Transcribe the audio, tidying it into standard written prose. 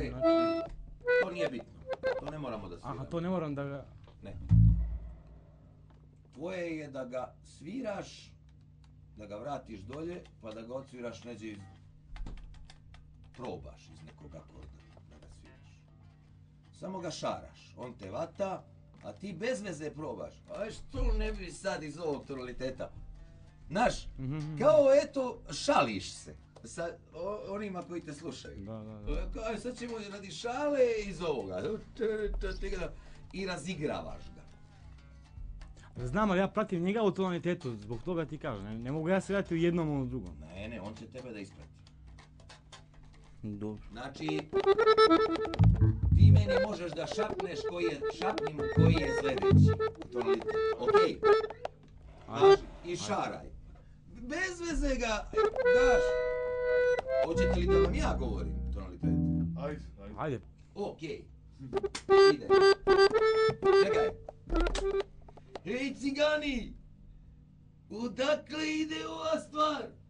E, to nije bitno. To ne moramo da sviramo. Aha, to ne moram da ga... Ne. Tvoje je da ga sviraš, da ga vratiš dolje, pa da ga odsviraš neđe iz... Probaš iz nekog akorda da ga sviraš. Samo ga šaraš, on te vata, a ti bez veze probaš. A što ne bi sad iz ovog tonaliteta? Znaš, kao eto, šališ se sa onima koji te slušaju. Da. Sad ćemo radi šale iz ovoga. I razigravaš ga. Znam, ali ja pratim njega u tonalitetu, zbog toga ti kažem. Ne mogu ja svirati u jednom ili u drugom. Ne, on će tebe da isprati. Dobro. Znači, ti meni možeš da šapneš šapnim koji je sledeći tonalitet. Okej? I šaraj. Bez veze ga daš. Hoćete li da vam ja govorim tonalitet? Ajde. Okej. Ide. Čekaj. Hej cigani! Odakle ide ova stvar?